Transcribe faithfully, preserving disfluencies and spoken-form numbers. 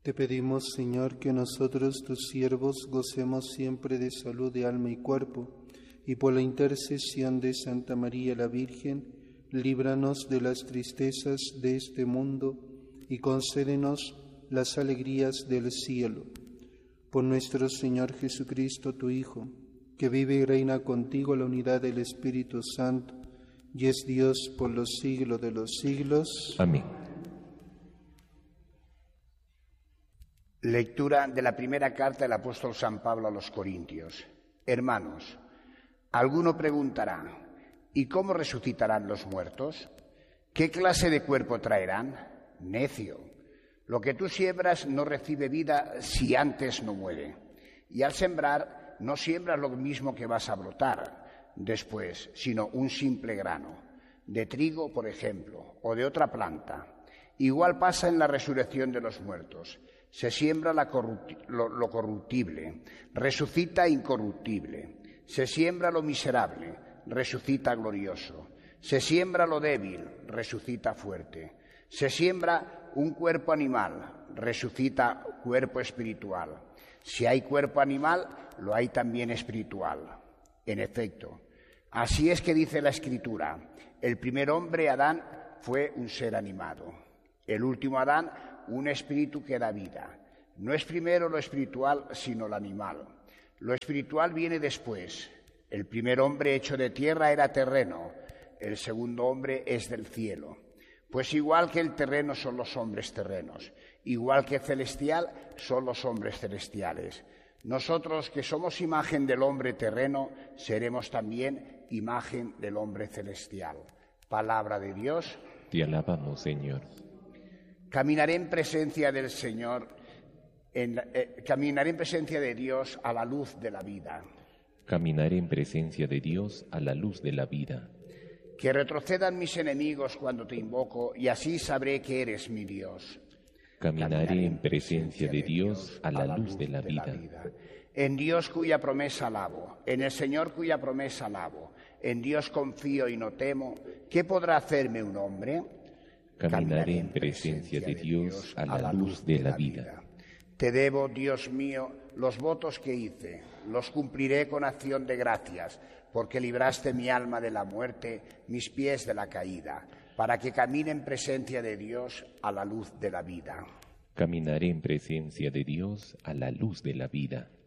Te pedimos, Señor, que nosotros, tus siervos, gocemos siempre de salud de alma y cuerpo, y por la intercesión de Santa María la Virgen, líbranos de las tristezas de este mundo y concédenos las alegrías del cielo. Por nuestro Señor Jesucristo, tu Hijo, que vive y reina contigo en la unidad del Espíritu Santo, y es Dios por los siglos de los siglos. Amén. Lectura de la primera carta del apóstol San Pablo a los Corintios. Hermanos, alguno preguntará, ¿y cómo resucitarán los muertos? ¿Qué clase de cuerpo traerán? Necio. Lo que tú siembras no recibe vida si antes no muere. Y al sembrar, no siembras lo mismo que vas a brotar después, sino un simple grano, de trigo, por ejemplo, o de otra planta. Igual pasa en la resurrección de los muertos. Se siembra la corrupti- lo, lo corruptible, resucita incorruptible. Se siembra lo miserable, resucita glorioso. Se siembra lo débil, resucita fuerte. Se siembra un cuerpo animal, resucita cuerpo espiritual. Si hay cuerpo animal, lo hay también espiritual. En efecto, así es que dice la Escritura: el primer hombre, Adán, fue un ser animado. El último Adán, un espíritu que da vida. No es primero lo espiritual, sino lo animal. Lo espiritual viene después. El primer hombre hecho de tierra era terreno, el segundo hombre es del cielo. Pues igual que el terreno son los hombres terrenos, igual que celestial son los hombres celestiales. Nosotros, que somos imagen del hombre terreno, seremos también imagen del hombre celestial. Palabra de Dios. Te alabamos, Señor. Caminaré en presencia del Señor, en, eh, caminaré en presencia de Dios a la luz de la vida. Caminaré en presencia de Dios a la luz de la vida. Que retrocedan mis enemigos cuando te invoco, y así sabré que eres mi Dios. Caminaré en presencia de Dios a la luz de la vida. En Dios cuya promesa alabo, en el Señor cuya promesa alabo, en Dios confío y no temo. ¿Qué podrá hacerme un hombre? Caminaré en presencia de Dios a la luz de la vida. Te debo, Dios mío, los votos que hice, los cumpliré con acción de gracias, porque libraste mi alma de la muerte, mis pies de la caída, para que camine en presencia de Dios a la luz de la vida. Caminaré en presencia de Dios a la luz de la vida.